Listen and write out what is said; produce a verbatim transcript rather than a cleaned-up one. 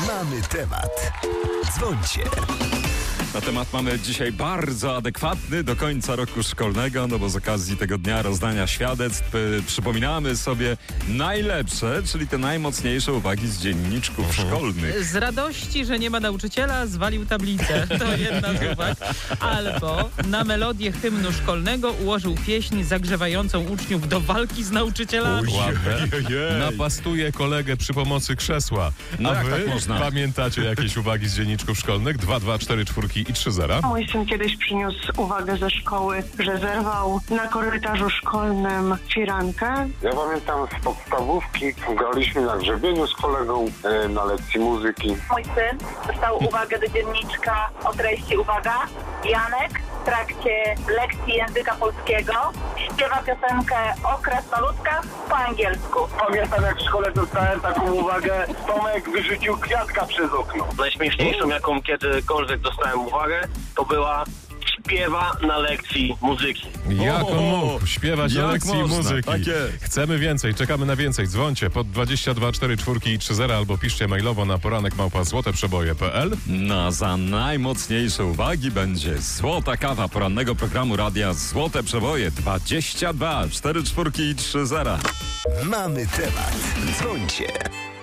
Mamy temat. Dzwońcie. Na temat mamy dzisiaj bardzo adekwatny do końca roku szkolnego, no bo z okazji tego dnia rozdania świadectw y, przypominamy sobie najlepsze, czyli te najmocniejsze uwagi z dzienniczków szkolnych. Z radości, że nie ma nauczyciela, zwalił tablicę. To jedna z uwag. Albo na melodię hymnu szkolnego ułożył pieśń zagrzewającą uczniów do walki z nauczycielami. Napastuje kolegę przy pomocy krzesła. No A jak wy tak można? pamiętacie jakieś uwagi z dzienniczków szkolnych? dwa, dwa, cztery, czwórki i trzy zera. Mój syn kiedyś przyniósł uwagę ze szkoły, że zerwał na korytarzu szkolnym firankę. Ja pamiętam z podstawówki, graliśmy na grzebieniu z kolegą e, na lekcji muzyki. Mój syn dostał uwagę do dzienniczka o treści, uwaga, Janek w trakcie lekcji języka polskiego śpiewa piosenkę o krasnoludkach po angielsku. Pamiętam, jak w szkole dostałem taką uwagę, Tomek wyrzucił kwiatka przez okno. Najśmieszniejszą, jaką kiedykolwiek dostałem uwagę, to była śpiewa na lekcji muzyki. Jak on mógł śpiewać na jak lekcji można? muzyki? Tak jest. Chcemy więcej, czekamy na więcej. Dzwońcie pod dwadzieścia dwa, cztery, czwórki i trzy zera albo piszcie mailowo na poranek małpa złoteprzeboje kropka p l. No, za najmocniejsze uwagi będzie złota kawa porannego programu radia Złote Przeboje dwadzieścia dwa, cztery czwórki i trzy zera. Mamy temat. Dzwońcie.